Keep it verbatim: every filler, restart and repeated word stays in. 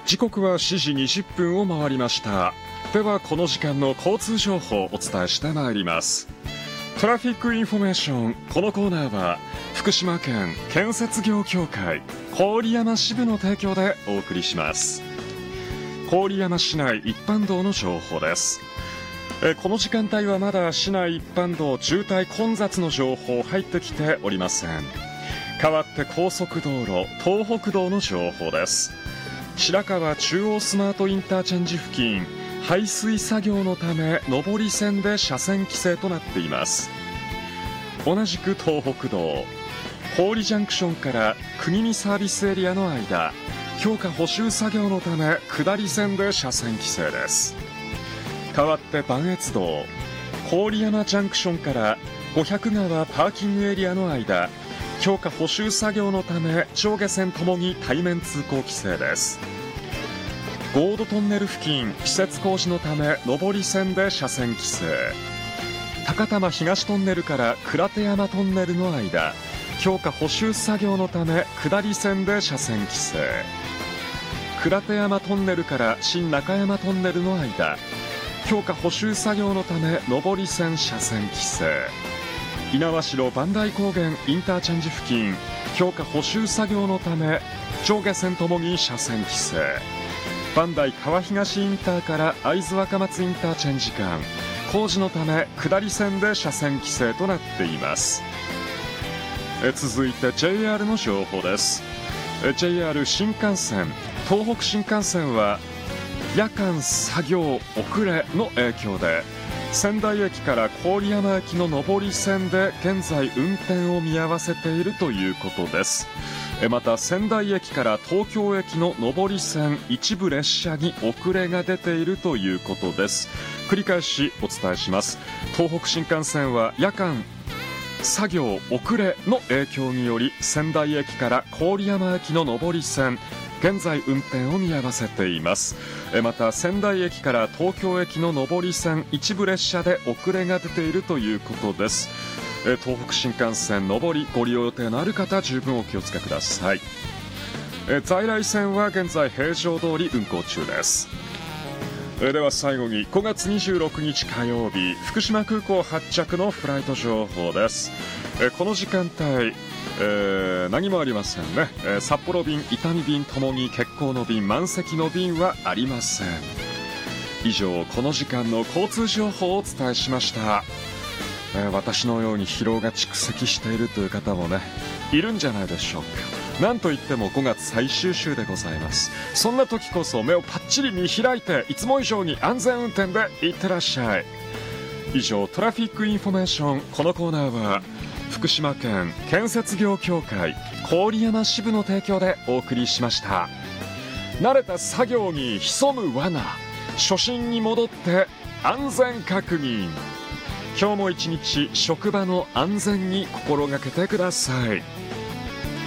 時刻はしちじにじゅっぷんを回りました。ではこの時間の交通情報をお伝えしてまいります。トラフィックインフォメーション。このコーナーは福島県建設業協会郡山支部の提供でお送りします。郡山市内一般道の情報です。えこの時間帯はまだ市内一般道渋滞混雑の情報入ってきておりません。代わって高速道路東北道の情報です。白川中央スマートインターチェンジ付近、排水作業のため上り線で車線規制となっています。同じく東北道郡ジャンクションから国見サービスエリアの間、強化補修作業のため下り線で車線規制です。代わって磐越道郡山ジャンクションから五百川パーキングエリアの間、強化補修作業のため上下線ともに対面通行規制です。ゴードトンネル付近、施設工事のため上り線で車線規制。高玉東トンネルから鞍手山トンネルの間、強化補修作業のため下り線で車線規制。鞍手山トンネルから新中山トンネルの間、強化補修作業のため上り線車線規制。猪苗代磐梯高原インターチェンジ付近、強化補修作業のため上下線ともに車線規制。磐梯川東インターから会津若松インターチェンジ間、工事のため下り線で車線規制となっています。え続いて ジェイアール の情報です。 ジェイアール 新幹線東北新幹線は夜間作業遅れの影響で仙台駅から郡山駅の上り線で現在運転を見合わせているということです。また仙台駅から東京駅の上り線一部列車に遅れが出ているということです。繰り返しお伝えします。東北新幹線は夜間作業遅れの影響により仙台駅から郡山駅の上り線現在運転を見合わせています。また仙台駅から東京駅の上り線一部列車で遅れが出ているということです。東北新幹線上りご利用予定のある方、十分お気をつけください。在来線は現在平常通り運行中です。では最後にごがつにじゅうろくにち火曜日、福島空港発着のフライト情報です。この時間帯、えー、何もありませんね。札幌便、伊丹便ともに欠航の便、満席の便はありません。以上、この時間の交通情報をお伝えしました。えー、私のように疲労が蓄積しているという方もね、いるんじゃないでしょうか。なんといってもごがつ最終週でございます。そんな時こそ目をパッチリ見開いて、いつも以上に安全運転でいってらっしゃい。以上、トラフィックインフォメーション。このコーナーは福島県建設業協会郡山支部の提供でお送りしました。慣れた作業に潜む罠、初心に戻って安全確認。今日も一日職場の安全に心がけてください。